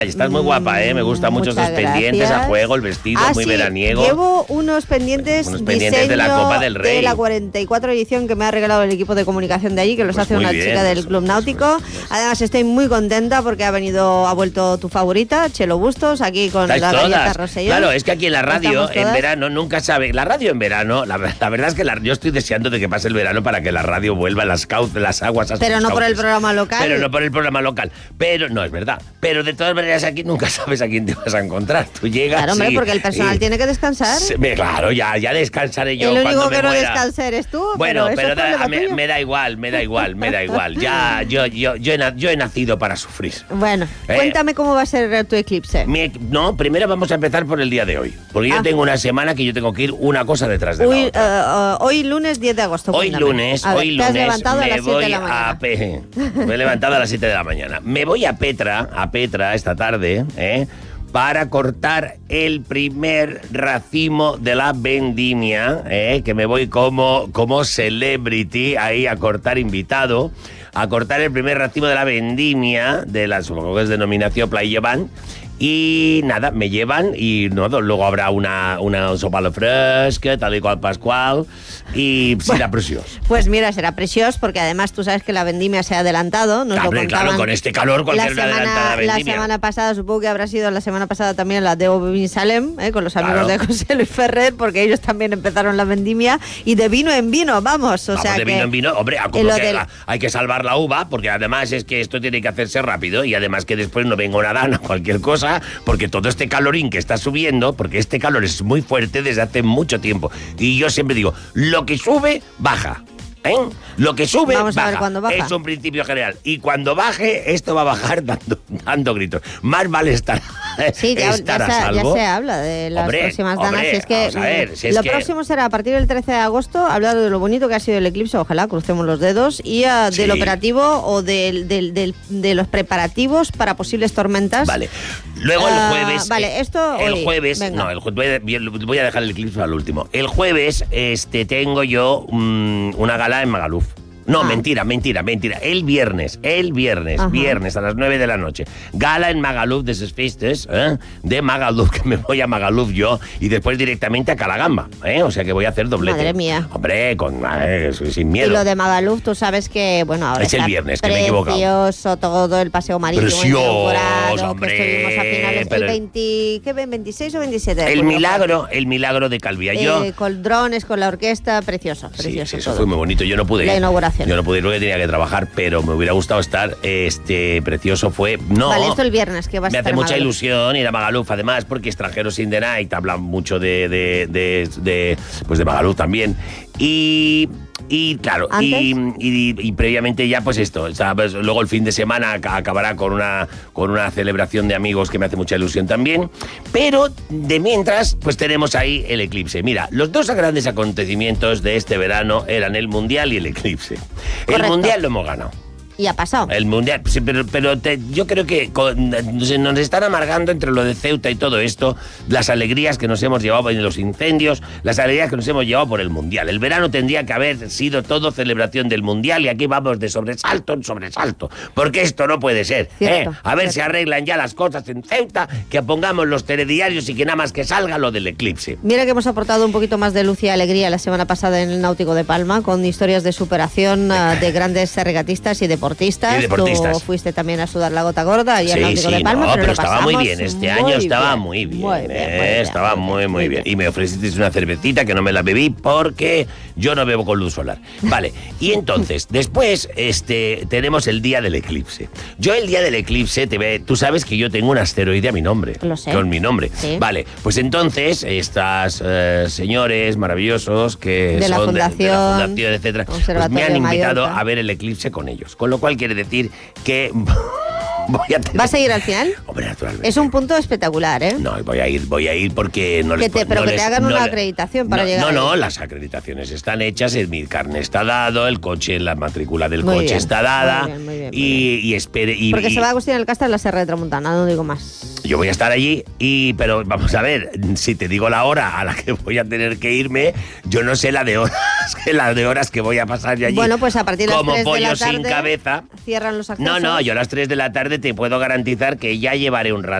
Estás muy guapa, ¿eh? Me gustan mucho esos pendientes a juego, el vestido muy veraniego. Llevo unos pendientes de la Copa del Rey. De la 44 edición que me ha regalado el equipo de comunicación de allí, que los hace una chica del Club Náutico. Además, estoy muy contenta porque ha vuelto tu favorita, Chelo Bustos, aquí con la galleta Rosellón. Claro, es que aquí en la radio, en verano, nunca sabe. La radio en verano, la verdad es que yo estoy deseando de que pase el verano para que la radio vuelva a las aguas. Pero no por el programa local. Pero no por el programa local. Pero no, es verdad. Pero de todas maneras, aquí nunca sabes a quién te vas a encontrar. Tú llegas. Claro, hombre, porque el personal tiene que descansar. Claro, ya descansaré yo. El único cuando que no muera. descansa eres tú. Bueno, pero me da igual. Ya, yo he nacido para sufrir. Bueno, cuéntame cómo va a ser tu eclipse. Primero vamos a empezar por el día de hoy. Porque yo tengo una semana que yo tengo que ir una cosa detrás de la otra. Hoy lunes 10 de agosto. Hoy lunes, te has levantado a las 7 de la mañana. Me he levantado a las 7 de la mañana. Me voy a Petra esta tarde, para cortar el primer racimo de la vendimia, que me voy como celebrity ahí a cortar invitado, a cortar el primer racimo de la vendimia de la, supongo que es denominación Playeban. Y nada, me llevan y luego habrá una sopa a lo fresca, tal y cual Pascual, y será precioso. Pues mira, será precioso porque además tú sabes que la vendimia se ha adelantado. Claro, con este calor cualquier adelantada vendimia. La semana pasada, supongo que habrá sido la semana pasada también la de Obin Salem, con los amigos de José Luis Ferrer, porque ellos también empezaron la vendimia, y de vino en vino, vamos. De vino en vino, hombre, hay que salvar la uva, porque además es que esto tiene que hacerse rápido, y además que después no venga una dana o cualquier cosa, porque todo este calorín que está subiendo, porque este calor es muy fuerte desde hace mucho tiempo. Y yo siempre digo, lo que sube, baja. Lo que sube, vamos a ver cuándo baja. Es un principio general. Y cuando baje, esto va a bajar dando gritos. Más vale estar ya se habla de las próximas danas. Lo próximo será a partir del 13 de agosto, hablar de lo bonito que ha sido el eclipse, ojalá, crucemos los dedos, y del operativo o de los preparativos para posibles tormentas. Vale. Luego el jueves... el jueves... venga. Voy a dejar el eclipse al último. El jueves tengo yo una gala en Magaluf. No, mentira. El viernes a las 9 de la noche. Gala en Magaluf de esas fiestas, de Magaluf, que me voy a Magaluf yo, y después directamente a Calagamba, O sea que voy a hacer doblete. Madre mía. Hombre, sin miedo. Y lo de Magaluf, tú sabes que, ahora es el viernes, que me he equivocado. Precioso todo el paseo marítimo. Precioso, hombre. Que estuvimos a finales el 26 o 27. El milagro de Calviá. Con drones, con la orquesta, precioso. Sí, eso fue muy bonito. Yo no pude ir. La inauguración. Yo no pude ir porque tenía que trabajar, pero me hubiera gustado estar. Precioso fue. Vale, esto el viernes, que vas a estar. Me hace mucha ilusión ir a Magaluf, además, porque Extranjeros in the Night habla mucho de Magaluf también. Y claro, y previamente ya pues esto, ¿sabes? Luego el fin de semana acabará con una celebración de amigos que me hace mucha ilusión también, pero de mientras pues tenemos ahí el eclipse. Mira, los dos grandes acontecimientos de este verano eran el Mundial y el eclipse. Correcto. El Mundial lo hemos ganado. Y ha pasado. El Mundial, sí, pero yo creo que nos están amargando entre lo de Ceuta y todo esto, las alegrías que nos hemos llevado en los incendios, las alegrías que nos hemos llevado por el Mundial. El verano tendría que haber sido todo celebración del Mundial y aquí vamos de sobresalto en sobresalto, porque esto no puede ser. A ver si arreglan ya las cosas en Ceuta, que pongamos los telediarios y que nada más que salga lo del eclipse. Mira que hemos aportado un poquito más de luz y alegría la semana pasada en el Náutico de Palma, con historias de superación de grandes regatistas y deportistas. Tú fuiste también a sudar la gota gorda y al Náutico de Palma, pero estaba muy bien. Este año estaba muy bien. Estaba muy bien. Y me ofrecisteis una cervecita que no me la bebí porque yo no bebo con luz solar. Vale, y entonces, después tenemos el día del eclipse. Yo el día del eclipse, tú sabes que yo tengo un asteroide a mi nombre. Lo sé. Con mi nombre. Sí. Vale, pues entonces, estas señores maravillosos que de son la fundación, etcétera, pues me han invitado a ver el eclipse con ellos. Con lo cual quiere decir que ¿Vas a ir al final? Hombre, naturalmente. Es un punto espectacular, ¿eh? No, voy a ir porque no les... Pero que te hagan una acreditación para llegar. No, las acreditaciones están hechas, mi carnet está dado, el coche, la matrícula del coche está dada. Muy bien. Y espere... Porque se va a Agustín del Castor en la Serra de Tramuntana, no digo más. Yo voy a estar allí, pero vamos a ver, si te digo la hora a la que voy a tener que irme, yo no sé la de horas que voy a pasar yo allí. Bueno, pues a partir de las 3 de la tarde... Como pollo sin cabeza. Cierran los accesos. No, yo a las 3 de la tarde tarde te puedo garantizar que ya llevaré un rato